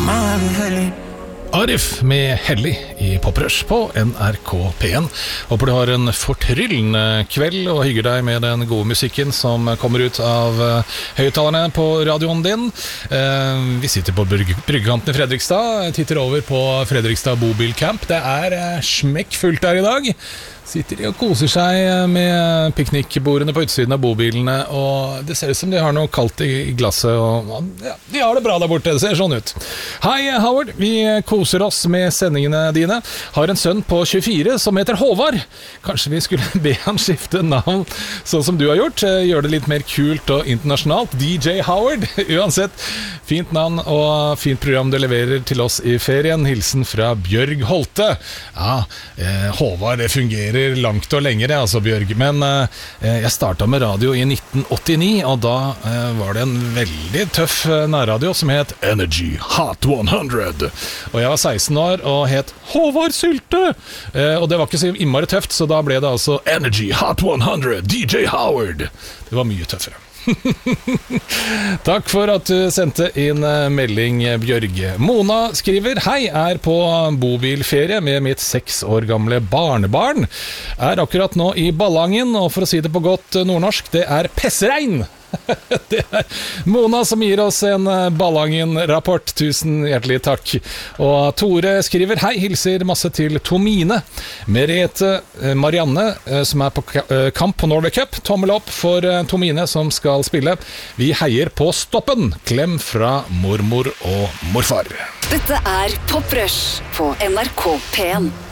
Arif med Hellig i Poprush på NRK P1. Håper du har en fortryllende kveld og hygger deg med den gode musikken som kommer ut av høyttalerne på radioen din. Vi sitter på bryggekanten i Fredrikstad, titter over på Fredrikstad Bobilcamp. Det smekkfullt der i dag. Sitter de og koser seg med piknikbordene på utsiden av bobilene, og det ser ut som de har noe kaldt i glasset, og ja, de har det bra der borte, det ser sånn ut. Hei Howard, vi koser oss med sendingene dine. Har en sønn på 24 som heter Håvard. Kanskje vi skulle be han skifte navn sånn som du har gjort, gjør det litt mer kult og internasjonalt. DJ Howard, uansett, fint navn og fint program du leverer til oss i ferien. Hilsen fra Bjørg Holte. Ja, Håvard, det fungerer langt og lengre, altså Bjørg, men jeg startet med radio i 1989, og da var det en veldig tøff nærradio som het Energy Hot 100, og jeg var 16 år og het Håvard Sylte, og det var ikke så innmari tøft, så da ble det altså Energy Hot 100, DJ Howard. Det var mye tøffere. Takk for at du sendte inn melding, Bjørge. Mona skriver: Hei, på bobilferie med mitt 6 år gamle barnebarn. Akkurat nå i Ballangen, og for å si det på godt nordnorsk, det pessregn. Det Mona som gir oss en Ballangen-rapport. Tusen hjertelig takk. Og Tore skriver: Hei, hilser masse til Tomine, Merete, Marianne som på kamp på Norway Cup. Tommel opp for Tomine som skal spille. Vi heier på Stoppen. Klem fra mormor og morfar. Dette Poprush på NRK P1.